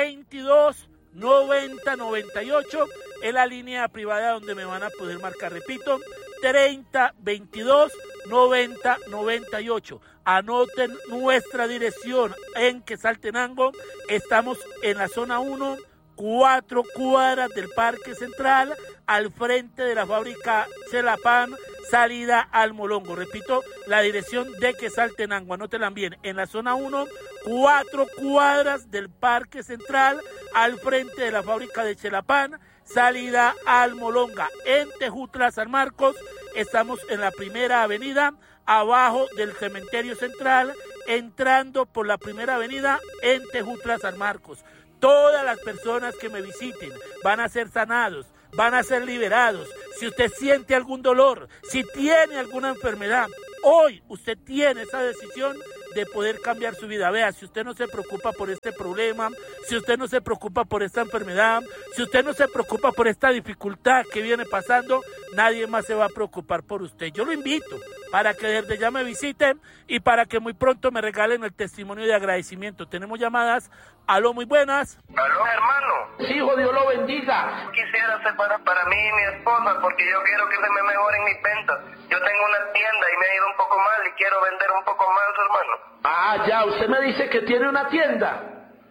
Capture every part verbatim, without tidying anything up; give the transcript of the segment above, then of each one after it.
veintidós noventa noventa y ocho. Es la línea privada donde me van a poder marcar, repito, treinta veintidós noventa noventa y ocho. Anoten nuestra dirección en Quetzaltenango. Estamos en la zona uno, cuatro cuadras del Parque Central, al frente de la fábrica Chelapan, salida al Molongo. Repito, la dirección de Quetzaltenango, anótenla bien, en la zona uno, cuatro cuadras del Parque Central, al frente de la fábrica de Chelapan, salida al Molonga. En Tejutla, San Marcos, estamos en la primera avenida, abajo del cementerio central, entrando por la primera avenida en Tejutla, San Marcos. Todas las personas que me visiten van a ser sanados, van a ser liberados. Si usted siente algún dolor, si tiene alguna enfermedad, hoy usted tiene esa decisión de poder cambiar su vida. Vea, si usted no se preocupa por este problema, si usted no se preocupa por esta enfermedad, si usted no se preocupa por esta dificultad que viene pasando, nadie más se va a preocupar por usted. Yo lo invito para que desde ya me visiten y para que muy pronto me regalen el testimonio de agradecimiento. Tenemos llamadas. Aló, muy buenas. Aló, hermano. Sí, hijo, Dios lo bendiga. Quisiera separar para mí y mi esposa porque yo quiero que se me mejoren mis ventas. Yo tengo una tienda y me ha ido un poco mal y quiero vender un poco más, hermano. Ah, ya, usted me dice que tiene una tienda.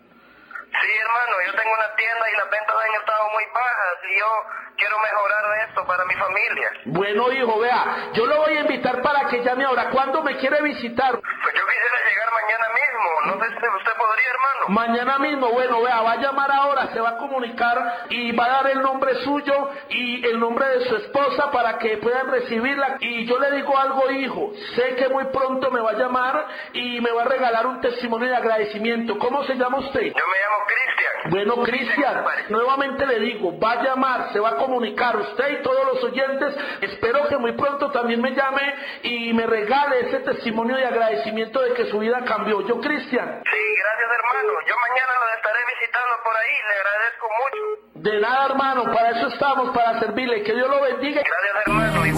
Sí, hermano, yo tengo una tienda y las ventas han estado muy bajas y yo quiero mejorar esto para mi familia. Bueno, hijo, vea, yo lo voy a invitar para que llame ahora. ¿Cuándo me quiere visitar? Pues yo quisiera llegar mañana mismo. No sé si usted podría, hermano. Mañana mismo, bueno, vea, va a llamar ahora, se va a comunicar y va a dar el nombre suyo y el nombre de su esposa para que puedan recibirla. Y yo le digo algo, hijo, sé que muy pronto me va a llamar y me va a regalar un testimonio de agradecimiento. ¿Cómo se llama usted? Yo me llamo Cristian. Bueno, Cristian, nuevamente le digo, va a llamar, se va a comunicar usted y todos los oyentes. Espero que muy pronto también me llame y me regale ese testimonio de agradecimiento de que su vida cambió. ¿Yo, Cristian? Sí, gracias, hermano. Yo mañana lo estaré visitando por ahí. Le agradezco mucho. De nada, hermano, para eso estamos, para servirle. Que Dios lo bendiga. Gracias, hermano.